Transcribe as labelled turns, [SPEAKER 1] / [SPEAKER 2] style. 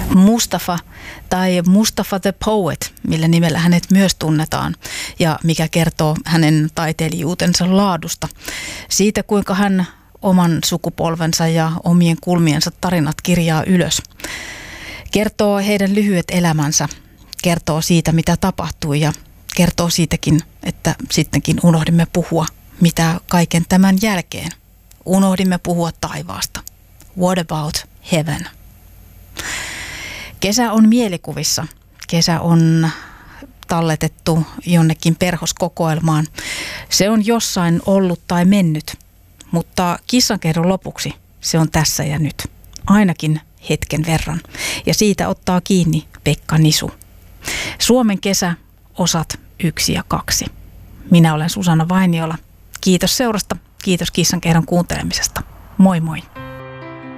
[SPEAKER 1] Mustafa tai Mustafa the Poet, millä nimellä hänet myös tunnetaan ja mikä kertoo hänen taiteilijuutensa laadusta. Siitä, kuinka hän oman sukupolvensa ja omien kulmiensa tarinat kirjaa ylös. Kertoo heidän lyhyet elämänsä, kertoo siitä, mitä tapahtui ja kertoo siitäkin, että sittenkin unohdimme puhua, mitä kaiken tämän jälkeen. Unohdimme puhua taivaasta. What about heaven? Kesä on mielikuvissa. Kesä on talletettu jonnekin perhoskokoelmaan. Se on jossain ollut tai mennyt, mutta kissankerron lopuksi se on tässä ja nyt. Ainakin hetken verran. Ja siitä ottaa kiinni Pekka Nisu. Suomen kesä, osat 1 ja 2. Minä olen Susanna Vainiola. Kiitos seurasta. Kiitos kissankerron kuuntelemisesta. Moi moi.